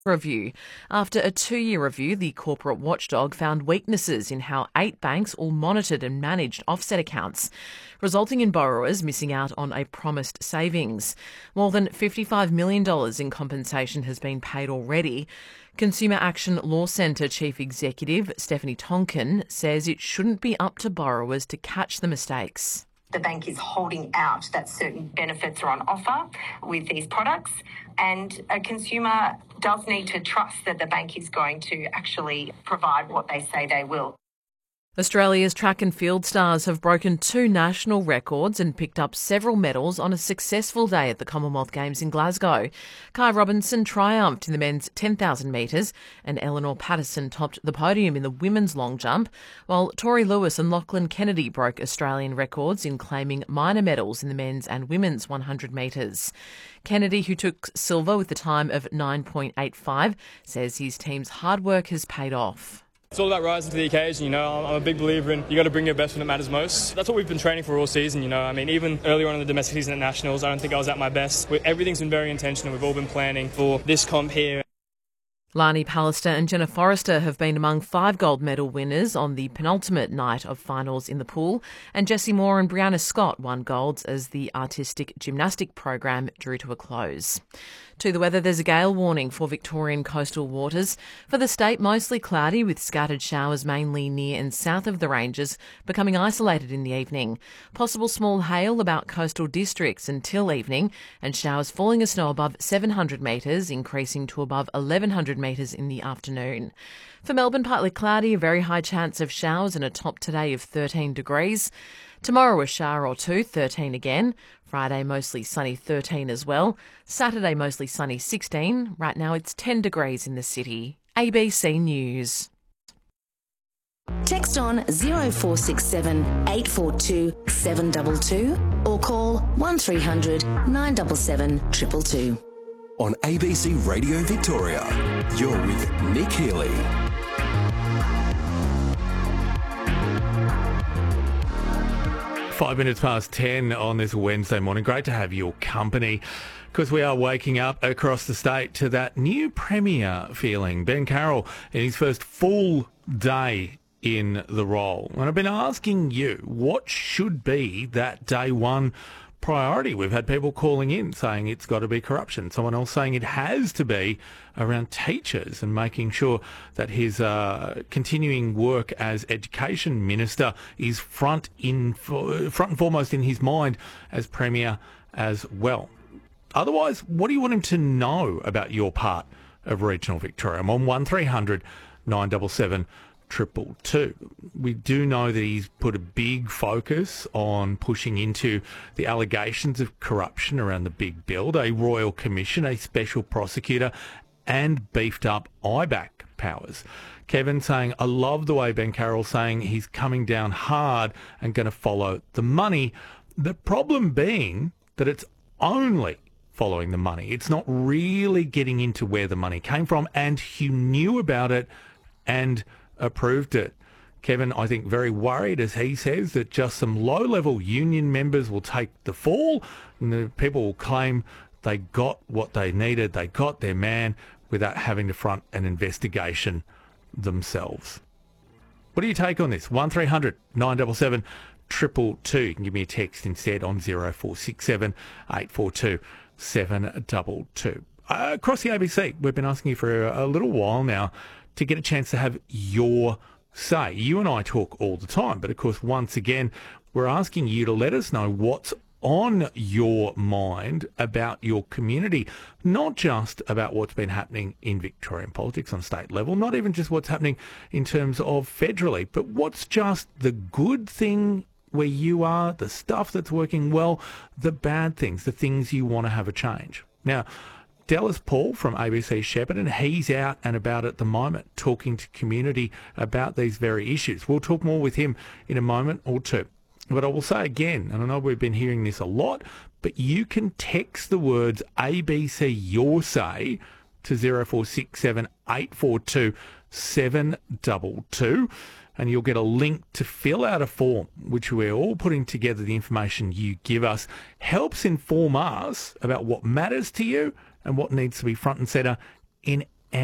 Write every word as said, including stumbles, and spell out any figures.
Review. After a two-year review, the corporate watchdog found weaknesses in how eight banks all monitored and managed offset accounts, resulting in borrowers missing out on a promised savings. More than fifty-five million dollars in compensation has been paid already. Consumer Action Law Centre Chief Executive Stephanie Tonkin says it shouldn't be up to borrowers to catch the mistakes. The bank is holding out that certain benefits are on offer with these products, and a consumer does need to trust that the bank is going to actually provide what they say they will. Australia's track and field stars have broken two national records and picked up several medals on a successful day at the Commonwealth Games in Glasgow. Kai Robinson triumphed in the men's ten thousand metres and Eleanor Patterson topped the podium in the women's long jump, while Tori Lewis and Lachlan Kennedy broke Australian records in claiming minor medals in the men's and women's one hundred metres. Kennedy, who took silver with a time of nine point eight five, says his team's hard work has paid off. It's all about rising to the occasion, you know. I'm a big believer in you got to bring your best when it matters most. That's what we've been training for all season, you know. I mean, even earlier on in the domestic season at Nationals, I don't think I was at my best. Everything's been very intentional. We've all been planning for this comp here. Lani Pallister and Jenna Forrester have been among five gold medal winners on the penultimate night of finals in the pool, and Jessie Moore and Brianna Scott won golds as the artistic gymnastic program drew to a close. To the weather, there's a gale warning for Victorian coastal waters. For the state, mostly cloudy with scattered showers mainly near and south of the ranges, becoming isolated in the evening. Possible small hail about coastal districts until evening, and showers falling as snow above seven hundred metres, increasing to above eleven hundred metres in the afternoon. For Melbourne, partly cloudy, a very high chance of showers and a top today of thirteen degrees. Tomorrow a shower or two, thirteen again. Friday mostly sunny, thirteen as well. Saturday mostly sunny, sixteen. Right now it's ten degrees in the city. A B C News. Text on zero four six seven eight four two seven two two or call one three hundred nine seven seven two two two. On A B C Radio Victoria, you're with Nick Healy. Five minutes past ten on this Wednesday morning. Great to have your company because we are waking up across the state to that new Premier feeling. Ben Carroll in his first full day in the role. And I've been asking you, what should be that day one priority? We've had people calling in saying it's got to be corruption. Someone else saying it has to be around teachers and making sure that his uh, continuing work as Education Minister is front in front and foremost in his mind as Premier as well. Otherwise, what do you want him to know about your part of regional Victoria? I'm on one three hundred nine seven seven triple two. We do know that he's put a big focus on pushing into the allegations of corruption around the big build, a royal commission, a special prosecutor, and beefed up I BAC powers. Kevin saying, I love the way Ben Carroll's saying he's coming down hard and going to follow the money. The problem being that it's only following the money. It's not really getting into where the money came from, and he knew about it and approved it. Kevin, I think, very worried, as he says, that just some low-level union members will take the fall and the people will claim they got what they needed, they got their man without having to front an investigation themselves. What do you take on this? one three hundred nine seven seven two two. You can give me a text instead on zero four six seven eight four two seven two two. Uh, across the A B C, we've been asking you for a, a little while now to get a chance to have your say. You and I talk all the time, but of course, once again, we're asking you to let us know what's on your mind about your community, not just about what's been happening in Victorian politics on state level, not even just what's happening in terms of federally, but what's just the good thing where you are, the stuff that's working well, the bad things, the things you want to have a change. Now, Dallas Paul from A B C Shepparton, he's out and about at the moment talking to community about these very issues. We'll talk more with him in a moment or two. But I will say again, and I know we've been hearing this a lot, but you can text the words A B C Your Say to zero four six seven eight four two seven two two and you'll get a link to fill out a form, which we're all putting together. The information you give us helps inform us about what matters to you and what needs to be front and centre in